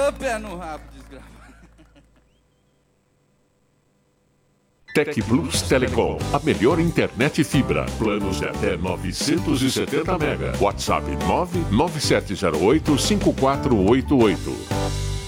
Ô, pé no rabo, desgraça. Tec Plus Telecom, a melhor internet fibra. Planos de até 970 MB. WhatsApp 997085488.